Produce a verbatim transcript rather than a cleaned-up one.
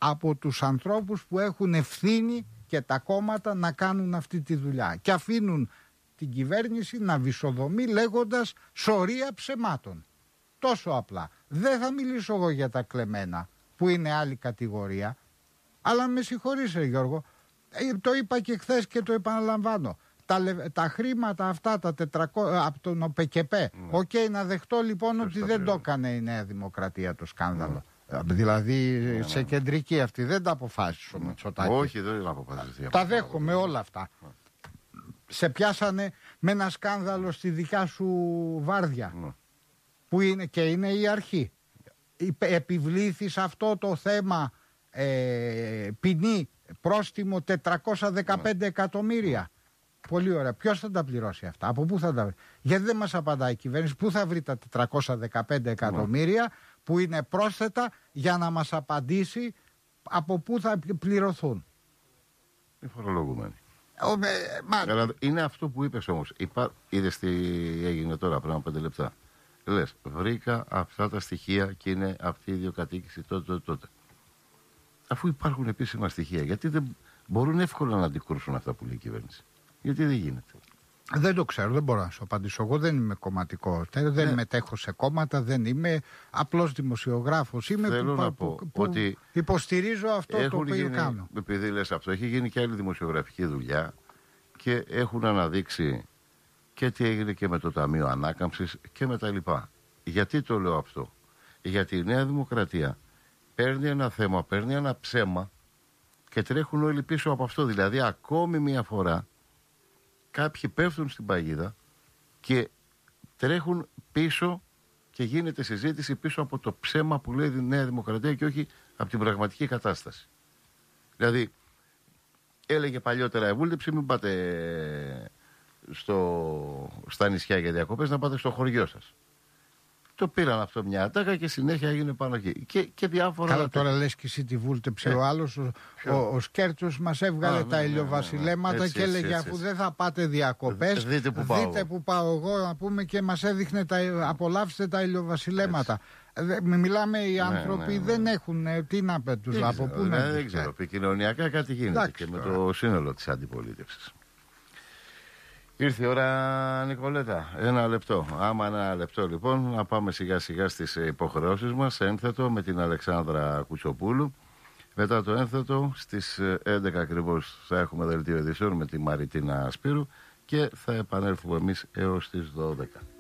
από τους ανθρώπους που έχουν ευθύνη και τα κόμματα να κάνουν αυτή τη δουλειά και αφήνουν την κυβέρνηση να βυσοδομεί λέγοντας σωρία ψεμάτων. Τόσο απλά. Δεν θα μιλήσω εγώ για τα κλεμμένα που είναι άλλη κατηγορία, αλλά με συγχωρείς ρε Γιώργο, ε, το είπα και χθες και το επαναλαμβάνω. Τα, τα χρήματα αυτά τα τετρακόσια από τον ΟΠΕΚΕΠΕ, οκ, okay, να δεχτώ λοιπόν ότι δεν πρέπει. Το έκανε η Νέα Δημοκρατία το σκάνδαλο. Ναι. Δηλαδή ναι, σε ναι. κεντρική αυτή δεν τα αποφάσισε ο ναι. Μητσοτάκης. Όχι, δεν τα αποφάσισε. Τα δέχομαι όλα αυτά. Ναι. Σε πιάσανε με ένα σκάνδαλο στη δικιά σου βάρδια, ναι. που είναι και είναι η αρχή. Επιβλήθης αυτό το θέμα ε, ποινή, πρόστιμο τετρακόσια δεκαπέντε ναι. εκατομμύρια. Πολύ ωραία. Ποιος θα τα πληρώσει αυτά, από πού θα τα βρει? Γιατί δεν μας απαντάει η κυβέρνηση, πού θα βρει τα τετρακόσια δεκαπέντε εκατομμύρια που είναι πρόσθετα για να μας απαντήσει από πού θα πληρωθούν? Οι φορολογούμενοι. Ο, με, μα... Είναι αυτό που είπες όμως. Υπά... Είδες τι έγινε τώρα πριν από πέντε λεπτά. Λες, βρήκα αυτά τα στοιχεία και είναι αυτή η ιδιοκατοίκηση τότε, τότε, τότε. Αφού υπάρχουν επίσημα στοιχεία, γιατί δεν μπορούν εύκολα να αντικρούσουν αυτά που λέει η κυβέρνηση? Γιατί δεν γίνεται? Δεν το ξέρω, δεν μπορώ να σου απαντήσω. Εγώ δεν είμαι κομματικό. Δεν ναι. μετέχω σε κόμματα, δεν είμαι απλός δημοσιογράφος. Είμαι Θέλω που, να πω που, ότι που υποστηρίζω αυτό το οποίο γίνει, κάνω. Επειδή λες αυτό, έχει γίνει και άλλη δημοσιογραφική δουλειά και έχουν αναδείξει και τι έγινε και με το Ταμείο Ανάκαμψης και με τα λοιπά. Γιατί το λέω αυτό? Γιατί η Νέα Δημοκρατία παίρνει ένα θέμα, παίρνει ένα ψέμα και τρέχουν όλοι πίσω από αυτό. Δηλαδή ακόμη μια φορά κάποιοι πέφτουν στην παγίδα και τρέχουν πίσω και γίνεται συζήτηση πίσω από το ψέμα που λέει η Νέα Δημοκρατία και όχι από την πραγματική κατάσταση. Δηλαδή έλεγε παλιότερα η βούλτεψη, μην πάτε στο, στα νησιά για διακοπές, να πάτε στο χωριό σας. Το πήραν αυτό μια ατάκα και συνέχεια έγινε πάνω εκεί. Και, και διάφορα. Καλά, τώρα λες και εσύ τη βούλτεψε ε, ο άλλος. Ο, ο, ο Σκέρτσος μας έβγαλε Α, τα ναι, ηλιοβασιλέματα ναι, ναι, ναι. και έλεγε αφού δεν θα πάτε διακοπές, δείτε που πάω, δείτε που πάω εγώ, να πούμε, και μας έδειχνε τα, απολαύστε τα ηλιοβασιλέματα. Δε, μιλάμε, οι άνθρωποι ναι, ναι, ναι. δεν έχουν τι να πέτουν. Από πού να Δεν ξέρω. Επικοινωνιακά κάτι γίνεται. Εντάξει, και με το σύνολο της αντιπολίτευσης. Ήρθε η ώρα, Νικολέτα. Ένα λεπτό. Άμα ένα λεπτό λοιπόν, να πάμε σιγά σιγά στις υποχρεώσεις μας. Ένθετο με την Αλεξάνδρα Κουτσοπούλου. Μετά το ένθετο στις έντεκα ακριβώς θα έχουμε δελτίο ειδήσεων με τη Μαριτίνα Σπύρου και θα επανέλθουμε εμείς έως τις δώδεκα.